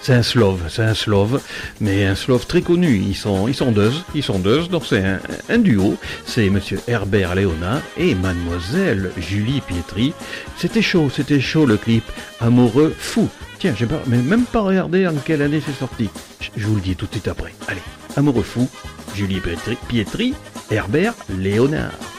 c'est un Slove, mais un Slove très connu. Ils sont deux, donc c'est un duo. C'est Monsieur Herbert Léonard et Mademoiselle Julie Pietri. C'était chaud le clip. Amoureux fou. Tiens, j'ai même pas regardé en quelle année c'est sorti. Je vous le dis tout de suite après. Allez, Amoureux fou, Julie Pietri, Herbert Léonard.